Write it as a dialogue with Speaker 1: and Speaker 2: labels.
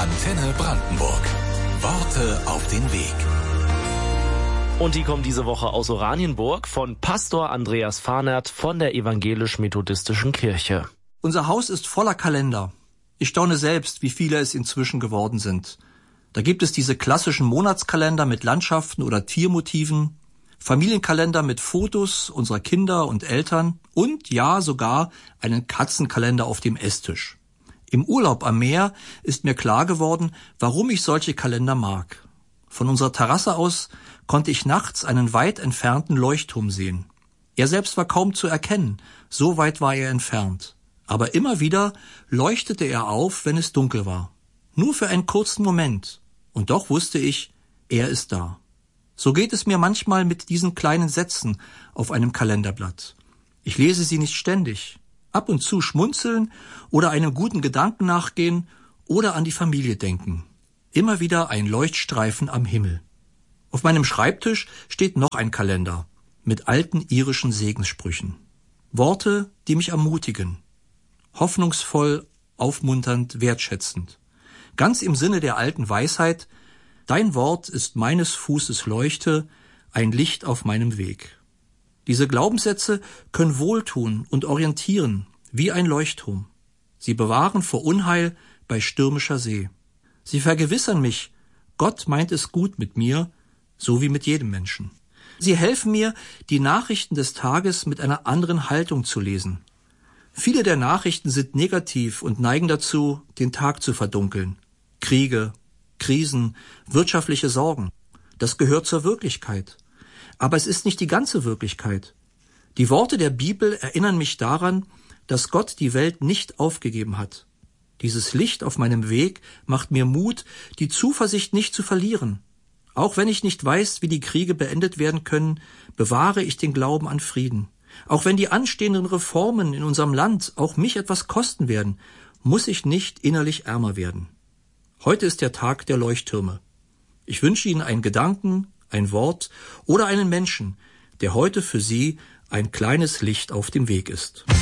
Speaker 1: Antenne Brandenburg. Worte auf den Weg.
Speaker 2: Und die kommen diese Woche aus Oranienburg von Pastor Andreas Fahnert von der Evangelisch-Methodistischen Kirche.
Speaker 3: Unser Haus ist voller Kalender. Ich staune selbst, wie viele es inzwischen geworden sind. Da gibt es diese klassischen Monatskalender mit Landschaften oder Tiermotiven, Familienkalender mit Fotos unserer Kinder und Eltern und ja, sogar einen Katzenkalender auf dem Esstisch. Im Urlaub am Meer ist mir klar geworden, warum ich solche Kalender mag. Von unserer Terrasse aus konnte ich nachts einen weit entfernten Leuchtturm sehen. Er selbst war kaum zu erkennen, so weit war er entfernt. Aber immer wieder leuchtete er auf, wenn es dunkel war. Nur für einen kurzen Moment. Und doch wusste ich, er ist da. So geht es mir manchmal mit diesen kleinen Sätzen auf einem Kalenderblatt. Ich lese sie nicht ständig. Ab und zu schmunzeln oder einem guten Gedanken nachgehen oder an die Familie denken. Immer wieder ein Leuchtstreifen am Himmel. Auf meinem Schreibtisch steht noch ein Kalender mit alten irischen Segenssprüchen. Worte, die mich ermutigen. Hoffnungsvoll, aufmunternd, wertschätzend. Ganz im Sinne der alten Weisheit: Dein Wort ist meines Fußes Leuchte, ein Licht auf meinem Weg. Diese Glaubenssätze können wohltun und orientieren, wie ein Leuchtturm. Sie bewahren vor Unheil bei stürmischer See. Sie vergewissern mich, Gott meint es gut mit mir, so wie mit jedem Menschen. Sie helfen mir, die Nachrichten des Tages mit einer anderen Haltung zu lesen. Viele der Nachrichten sind negativ und neigen dazu, den Tag zu verdunkeln. Kriege, Krisen, wirtschaftliche Sorgen. Das gehört zur Wirklichkeit. Aber es ist nicht die ganze Wirklichkeit. Die Worte der Bibel erinnern mich daran, dass Gott die Welt nicht aufgegeben hat. Dieses Licht auf meinem Weg macht mir Mut, die Zuversicht nicht zu verlieren. Auch wenn ich nicht weiß, wie die Kriege beendet werden können, bewahre ich den Glauben an Frieden. Auch wenn die anstehenden Reformen in unserem Land auch mich etwas kosten werden, muss ich nicht innerlich ärmer werden. Heute ist der Tag der Leuchttürme. Ich wünsche Ihnen einen Gedanken, ein Wort oder einen Menschen, der heute für Sie ein kleines Licht auf dem Weg ist.